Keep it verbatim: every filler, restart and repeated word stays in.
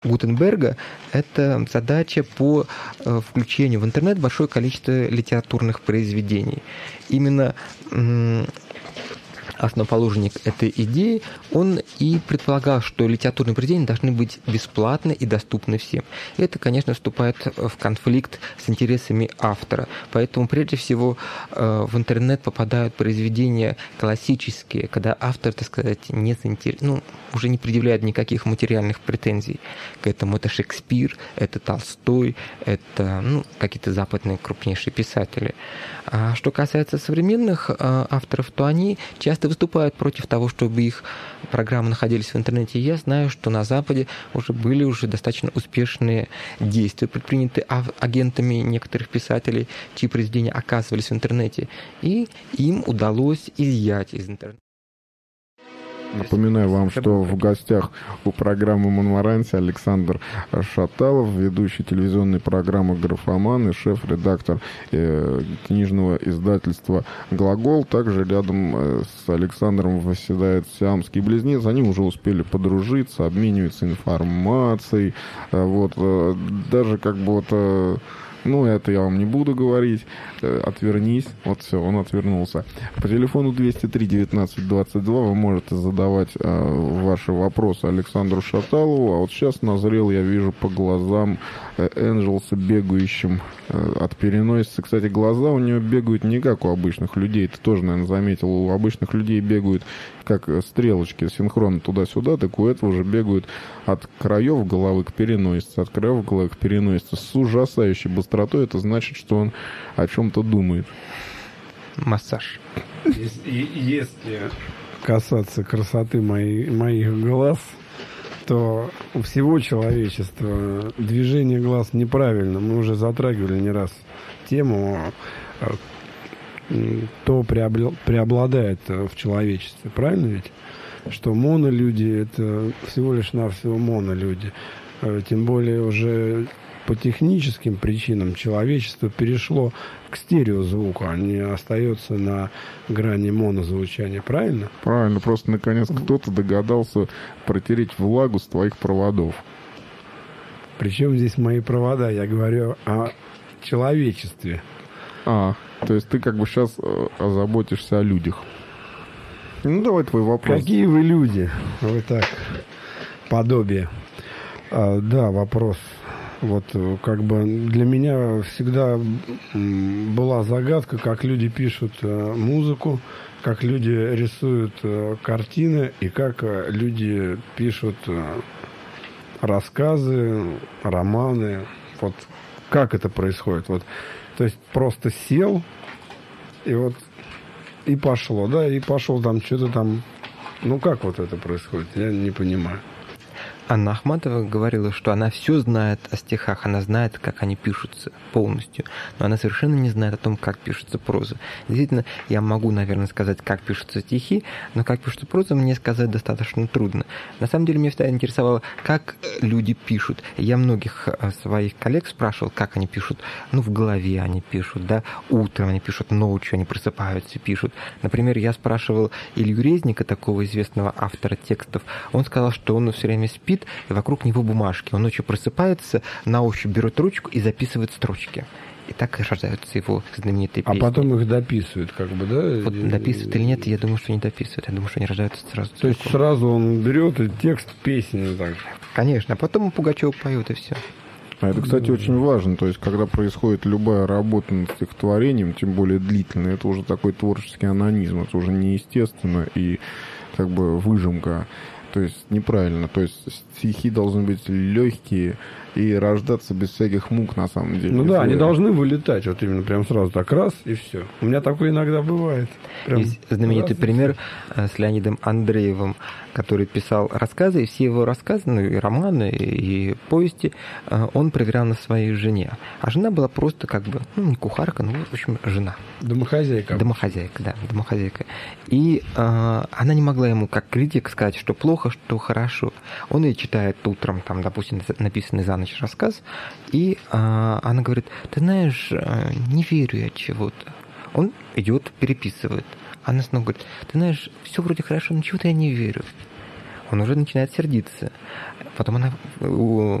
Гутенберга – это задача по включению в интернет большое количество литературных произведений. Именно основоположник этой идеи, он и предполагал, что литературные произведения должны быть бесплатны и доступны всем. И это, конечно, вступает в конфликт с интересами автора. Поэтому, прежде всего, в интернет попадают произведения классические, когда автор, так сказать, не заинтерес... ну, уже не предъявляет никаких материальных претензий к этому. Это Шекспир, это Толстой, это ну, какие-то западные крупнейшие писатели. А что касается современных авторов, то они часто выступают против того, чтобы их программы находились в интернете. И я знаю, что на Западе уже были уже достаточно успешные действия, предприняты агентами некоторых писателей, чьи произведения оказывались в интернете, и им удалось изъять из интернета. Напоминаю вам, что в гостях у программы «Монмаранси» Александр Шаталов, ведущий телевизионной программы «Графоман» и шеф-редактор э, книжного издательства «Глагол». Также рядом э, с Александром восседает сиамский близнец. Они уже успели подружиться, обмениваться информацией. Э, вот, э, даже как бы вот... Э, Ну, это я вам не буду говорить. Отвернись. Вот все, он отвернулся. По телефону двести три девятнадцать двадцать два вы можете задавать э, ваши вопросы Александру Шаталову. А вот сейчас назрел, я вижу по глазам э, Энджелса, бегающим э, от переносицы. Кстати, глаза у него бегают не как у обычных людей. Ты тоже, наверное, заметил. У обычных людей бегают как стрелочки синхронно туда-сюда, так у этого уже бегают от краев головы к переносице, от краев головы к переносице с ужасающей быстротой. Это значит, что он о чем-то думает. Массаж. Если, если касаться красоты моей, моих глаз, то у всего человечества движение глаз неправильно. Мы уже затрагивали не раз тему, то преобладает в человечестве. Правильно ведь? Что монолюди – это всего лишь навсего монолюди. Тем более уже по техническим причинам человечество перешло к стереозвуку, а не остается на грани монозвучания. Правильно? Правильно. Просто, наконец, кто-то догадался протереть влагу с твоих проводов. Причем здесь мои провода? Я говорю о человечестве. А, то есть ты как бы сейчас озаботишься о людях. Ну, давай твой вопрос. Какие вы люди? Вы так, подобие. А, да, вопрос. Вот как бы для меня всегда была загадка, как люди пишут музыку, как люди рисуют картины и как люди пишут рассказы, романы. Вот как это происходит? Вот, то есть просто сел и вот и пошло, да, и пошел там что-то там. Ну как вот это происходит? Я не понимаю. Анна Ахматова говорила, что она все знает о стихах, она знает, как они пишутся полностью, но она совершенно не знает о том, как пишется проза. Действительно, я могу, наверное, сказать, как пишутся стихи, но как пишется проза, мне сказать достаточно трудно. На самом деле, меня всегда интересовало, как люди пишут. Я многих своих коллег спрашивал, как они пишут. Ну, в голове они пишут, да, утром они пишут, ночью они просыпаются и пишут. Например, я спрашивал Илью Резника, такого известного автора текстов. Он сказал, что он все время спит, и вокруг него бумажки. Он ночью просыпается, на ощупь берет ручку и записывает строчки. И так и рождаются его знаменитые песни. А потом их дописывают, как бы, да? Вот дописывают или нет, я думаю, что не дописывают. Я думаю, что они рождаются сразу. То есть сразу он берет и текст песни так. Конечно, а потом Пугачев поет, и все. А это, кстати, очень важно. То есть, когда происходит любая работа над стихотворением, тем более длительная, это уже такой творческий анонизм. Это уже неестественно и как бы выжимка. То есть неправильно. То есть стихи должны быть легкие и рождаться без всяких мук, на самом деле. Ну да, они должны вылетать вот именно прям сразу так раз и все. У меня такое иногда бывает. Прям есть знаменитый пример с Леонидом Андреевым, который писал рассказы, и все его рассказы, ну и романы, и повести он проверял на своей жене. А жена была просто как бы, ну не кухарка, но в общем жена. Домохозяйка. Домохозяйка, да, домохозяйка. И э, она не могла ему как критик сказать, что плохо, что хорошо. Он ей читает утром, там, допустим, написанный за ночь рассказ, и э, она говорит, ты знаешь, э, не верю я чего-то. Он идет, переписывает. Она снова говорит, ты знаешь, все вроде хорошо, но чего-то я не верю. он уже начинает сердиться. Потом она